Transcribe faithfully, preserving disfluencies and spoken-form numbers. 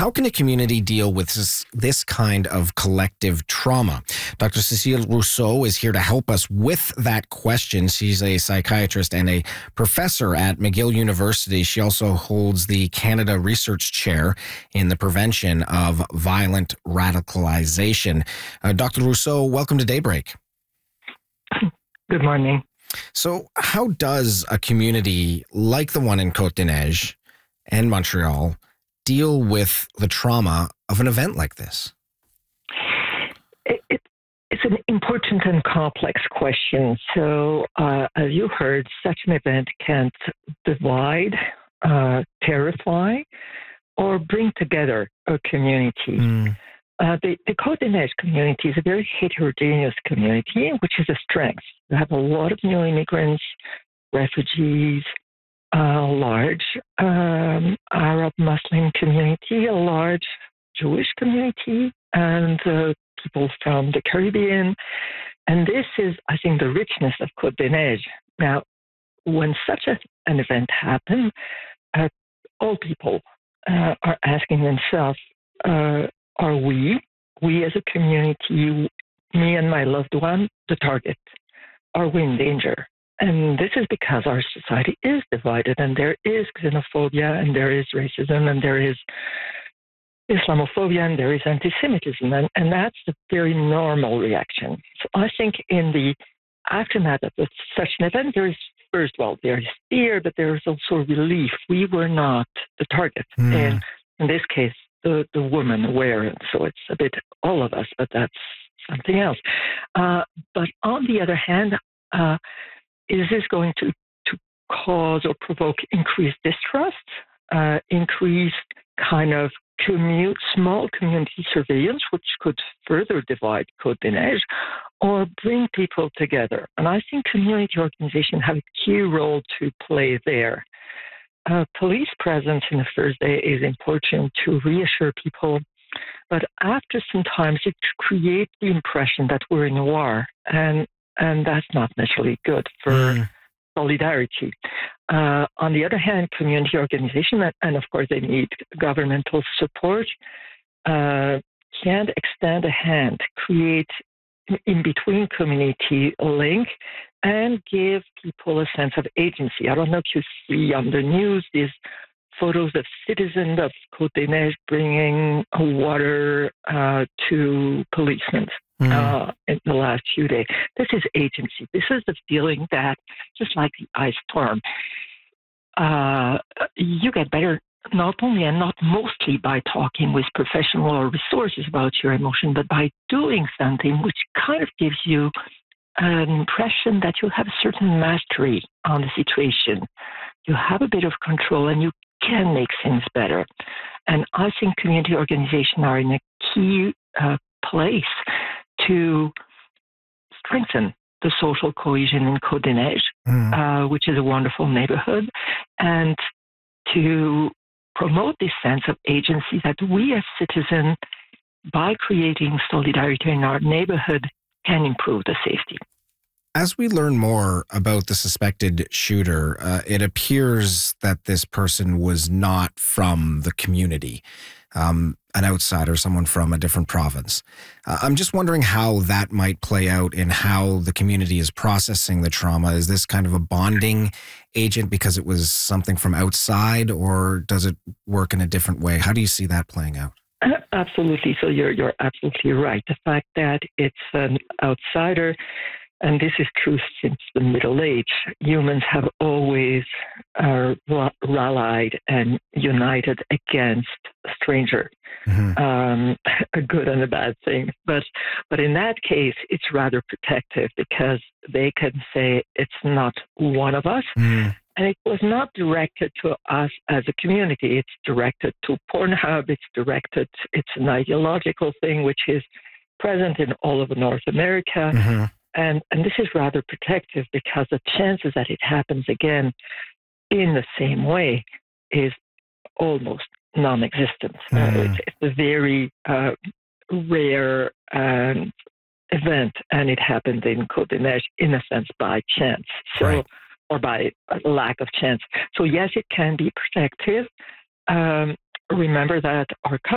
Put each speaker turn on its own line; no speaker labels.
how can a community deal with this, this kind of collective trauma? Doctor Cecile Rousseau is here to help us with that question. She's a psychiatrist and a professor at McGill University. She also holds the Canada Research Chair in the prevention of violent radicalization. Uh, Doctor Rousseau, welcome to Daybreak.
Good morning.
So how does a community like the one in Côte-des-Neiges and Montreal deal with the trauma of an event like this?
It, it, it's an important and complex question. So, uh, as you heard, such an event can divide, uh, terrify, or bring together a community. Mm. Uh, the, the Côte-des-Neiges community is a very heterogeneous community, which is a strength. We have a lot of new immigrants, refugees, a large um, Arab Muslim community, a large Jewish community, and uh, people from the Caribbean. And this is, I think, the richness of Côte-des-Neiges. Now, when such a, an event happens, uh, all people uh, are asking themselves, uh, are we, we as a community, me and my loved one, the target? Are we in danger? And this is because our society is divided, and there is xenophobia, and there is racism, and there is Islamophobia, and there is anti-Semitism, and, and that's a very normal reaction. So I think in the aftermath of such an event, there is, first of all, there is fear, but there is also relief. We were not the target. Mm. And in this case, the, the women were, and so it's a bit all of us, but that's something else. Uh, but on the other hand, uh, is this going to, to cause or provoke increased distrust, uh, increased kind of commute, small community surveillance, which could further divide Côte-des-Neiges, or bring people together? And I think community organizations have a key role to play there. Uh, police presence in the first day is important to reassure people, but after some time, it creates the impression that we're in a war, and and that's not necessarily good for mm. solidarity. Uh, on the other hand, community organization, and of course they need governmental support, uh, can extend a hand, create in between community link, and give people a sense of agency. I don't know if you see on the news these photos of citizens of Côte-des-Neiges bringing water uh, to policemen mm. uh, in the last few days. This is agency. This is the feeling that, just like the ice storm, uh, you get better not only and not mostly by talking with professional or resources about your emotion, but by doing something which kind of gives you an impression that you have a certain mastery on the situation. You have a bit of control and you can make things better. And I think community organizations are in a key uh, place to strengthen the social cohesion in Côte-des-Neiges, mm. uh, which is a wonderful neighborhood, and to promote this sense of agency that we as citizens, by creating solidarity in our neighborhood, can improve the safety.
As we learn more about the suspected shooter, uh, it appears that this person was not from the community, um, an outsider, someone from a different province. Uh, I'm just wondering how that might play out in how the community is processing the trauma. Is this kind of a bonding agent because it was something from outside, or does it work in a different way? How do you see that playing out?
Absolutely. So you're you're absolutely right. The fact that it's an outsider, and this is true since the Middle Age, humans have always uh, rallied and united against a stranger, mm-hmm. um, a good and a bad thing. But but in that case, it's rather protective because they can say it's not one of us. Mm. And it was not directed to us as a community. It's directed to Pornhub. It's directed, it's an ideological thing which is present in all of North America. Mm-hmm. And, and this is rather protective because the chances that it happens again in the same way is almost non-existent. Mm. Uh, it's, it's a very uh, rare um, event, and it happened in Côte-des-Neiges in a sense by chance. So. Right. Or by lack of chance. So yes, it can be protective. Um, remember that our